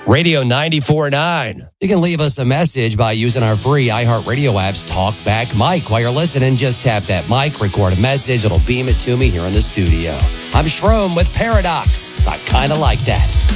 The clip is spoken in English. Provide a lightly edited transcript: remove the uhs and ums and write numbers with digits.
Radio 94.9. You can leave us a message by using our free iHeartRadio app's Talk Back Mic. While you're listening, just tap that mic, record a message. It'll beam it to me here in the studio. I'm Shroom with Paradox. I kind of like that.